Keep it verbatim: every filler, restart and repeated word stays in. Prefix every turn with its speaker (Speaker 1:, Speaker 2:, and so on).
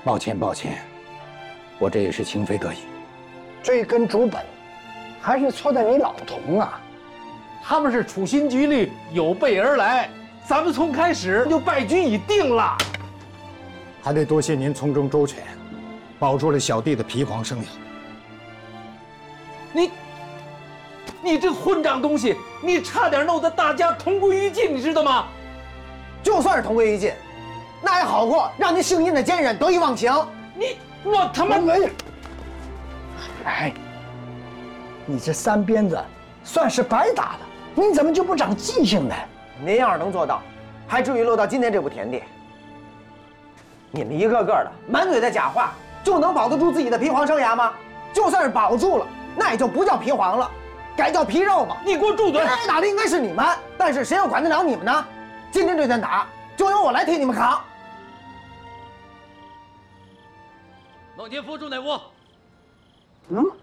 Speaker 1: 抱歉抱歉，我这也是情非得已。
Speaker 2: 追根逐本，还是错在你老童啊！
Speaker 3: 他们是处心积虑，有备而来，咱们从开始就败局已定了。
Speaker 2: 还得多谢您从中周全，保住了小弟的皮黄生涯。
Speaker 3: 你，你这混账东西，你差点弄得大家同归于尽，你知道吗？
Speaker 4: 就算是同归于尽，那也好过让您姓殷的奸人得意忘形。
Speaker 3: 你，我他妈
Speaker 2: 没！哎，你这三鞭子算是白打了，你怎么就不长记性呢？
Speaker 4: 您要是能做到，还至于落到今天这步田地？你们一个个的满嘴的假话，就能保得住自己的皮黄生涯吗？就算是保住了，那也就不叫皮黄了，改叫皮肉吧。
Speaker 3: 你给我住嘴！
Speaker 4: 该打的应该是你们，但是谁又管得了你们呢？今天这顿打，就由我来替你们扛。
Speaker 3: 孟天福住哪屋？
Speaker 2: 嗯。